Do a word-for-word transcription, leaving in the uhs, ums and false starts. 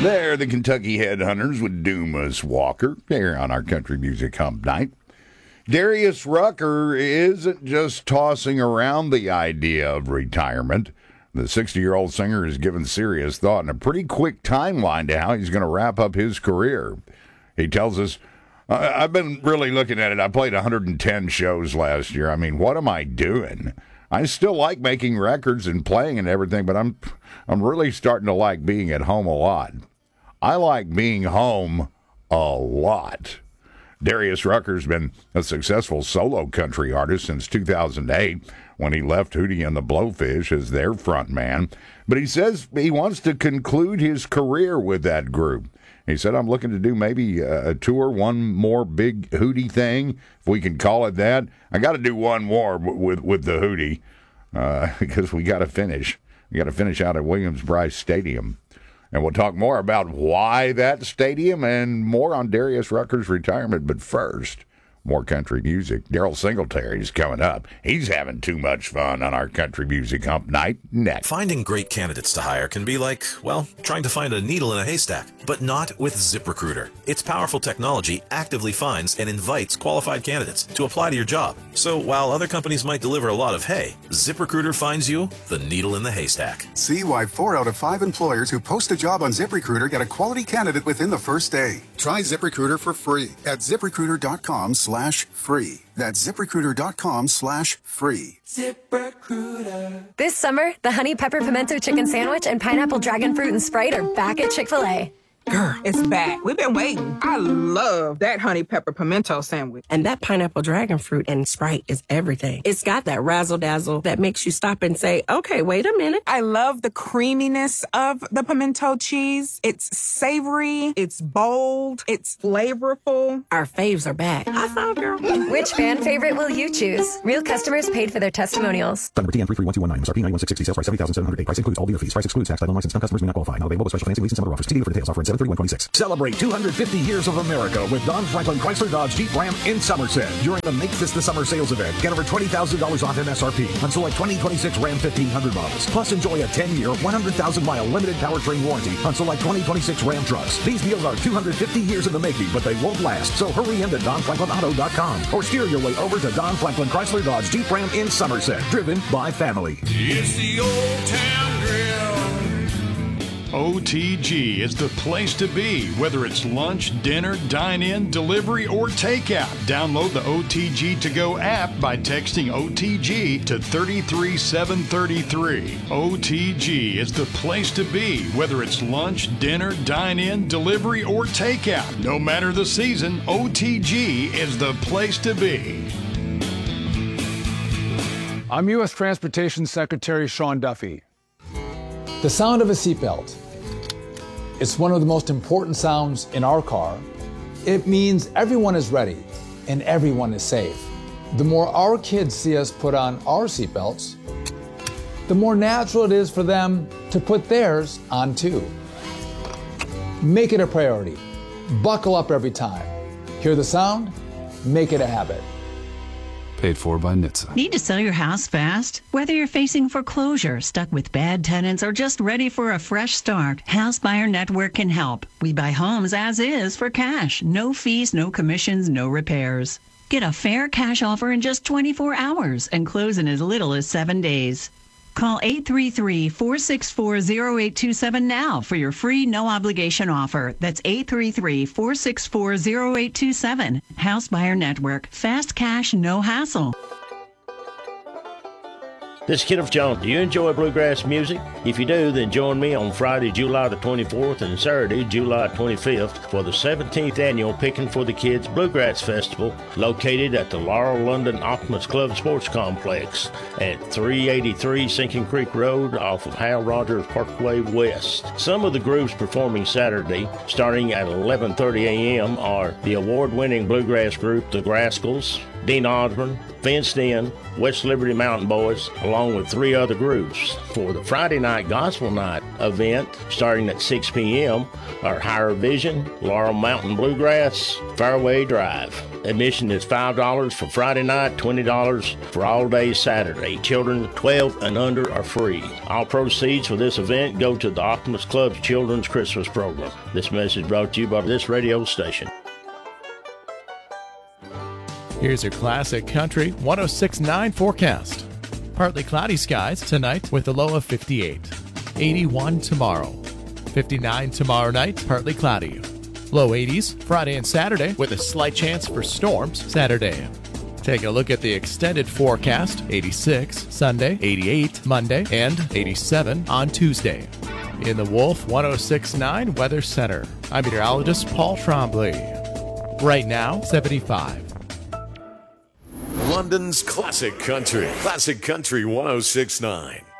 They're the Kentucky Headhunters with Dumas Walker here on our Country Music Hump Night. Darius Rucker isn't just tossing around the idea of retirement. The sixty-year-old singer has given serious thought and a pretty quick timeline to how he's going to wrap up his career. He tells us, I've been really looking at it. I played one hundred ten shows last year. I mean, what am I doing? I still like making records and playing and everything, but I'm I'm really starting to like being at home a lot. I like being home a lot. Darius Rucker's been a successful solo country artist since two thousand eight when he left Hootie and the Blowfish as their front man. But he says he wants to conclude his career with that group. He said, I'm looking to do maybe a tour, one more big Hootie thing, if we can call it that. I got to do one more with, with the Hootie uh, because we got to finish. We got to finish out at Williams-Brice Stadium. And we'll talk more about why that stadium and more on Darius Rucker's retirement. But first, more country music. Daryl Singletary's coming up. He's having too much fun on our Country Music Hump Night next. Finding great candidates to hire can be like, well, trying to find a needle in a haystack, but not with ZipRecruiter. Its powerful technology actively finds and invites qualified candidates to apply to your job. So while other companies might deliver a lot of hay, ZipRecruiter finds you the needle in the haystack. See why four out of five employers who post a job on ZipRecruiter get a quality candidate within the first day. Try ZipRecruiter for free at ZipRecruiter.com slash free. That's ZipRecruiter.com slash free. ZipRecruiter. This summer, the Honey Pepper Pimento Chicken Sandwich and Pineapple Dragon Fruit and Sprite are back at Chick-fil-A. Girl, it's back. We've been waiting. I love that honey pepper pimento sandwich. And that pineapple dragon fruit and Sprite is everything. It's got that razzle-dazzle that makes you stop and say, okay, wait a minute. I love the creaminess of the pimento cheese. It's savory. It's bold. It's flavorful. Our faves are back. I thought, girl. Which fan favorite will you choose? Real customers paid for their testimonials. Phone number T N three three one two one nine. M S R P nine one six sixty. Sales price seventy thousand seven hundred eight. Price includes all dealer fees. Price excludes tax. Title license. Non-customers may not qualify. Not available with special financing, lease, and summer offers. T D for details. Offer in seven thirty-one twenty-six. Celebrate two hundred fifty years of America with Don Franklin Chrysler Dodge Jeep Ram in Somerset during the Make This the Summer sales event. Get over twenty thousand dollars off M S R P on select twenty twenty-six Ram fifteen hundred models. Plus, enjoy a ten-year, one hundred thousand mile limited powertrain warranty on select twenty twenty-six Ram trucks. These deals are two hundred fifty years in the making, but they won't last. So hurry in to Don Franklin Auto dot com or steer your way over to Don Franklin Chrysler Dodge Jeep Ram in Somerset. Driven by family. It's the Old Town Grill. O T G is the place to be, whether it's lunch, dinner, dine-in, delivery, or takeout. Download the O T G To Go app by texting O T G to three three seven three three. O T G is the place to be, whether it's lunch, dinner, dine-in, delivery, or takeout. No matter the season, O T G is the place to be. I'm U S Transportation Secretary Sean Duffy. The sound of a seatbelt. It's one of the most important sounds in our car. It means everyone is ready and everyone is safe. The more our kids see us put on our seatbelts, the more natural it is for them to put theirs on too. Make it a priority. Buckle up every time. Hear the sound? Make it a habit. Paid for by N H T S A. Need to sell your house fast? Whether you're facing foreclosure, stuck with bad tenants, or just ready for a fresh start, House Buyer Network can help. We buy homes as is for cash. No fees, no commissions, no repairs. Get a fair cash offer in just twenty-four hours and close in as little as seven days. Call eight three three, four six four, zero eight two seven now for your free no-obligation offer. That's eight three three, four six four, zero eight two seven. House Buyer Network. Fast cash, no hassle. This is Kenneth Jones. Do you enjoy bluegrass music? If you do, then join me on Friday, July the twenty-fourth and Saturday, July twenty-fifth for the seventeenth Annual Pickin' for the Kids Bluegrass Festival located at the Laurel London Optimus Club Sports Complex at three eighty-three Sinking Creek Road off of Hal Rogers Parkway West. Some of the groups performing Saturday, starting at eleven thirty a.m. are the award-winning bluegrass group The Grascals, Dean Osborne, Fenced In, West Liberty Mountain Boys, along with three other groups. For the Friday night Gospel Night event, starting at six p.m., are Higher Vision, Laurel Mountain Bluegrass, Fairway Drive. Admission is five dollars for Friday night, twenty dollars for all day Saturday. Children twelve and under are free. All proceeds for this event go to the Optimus Club's Children's Christmas Program. This message brought to you by this radio station. Here's your classic country one oh six point nine forecast. Partly cloudy skies tonight with a low of fifty-eight. eighty-one tomorrow. fifty-nine tomorrow night, partly cloudy. Low eighties Friday and Saturday with a slight chance for storms Saturday. Take a look at the extended forecast. eighty-six Sunday, eighty-eight Monday, and eighty-seven on Tuesday. In the Wolf one oh six point nine Weather Center, I'm meteorologist Paul Trombley. Right now, seventy-five. London's classic country. Classic Country one oh six point nine.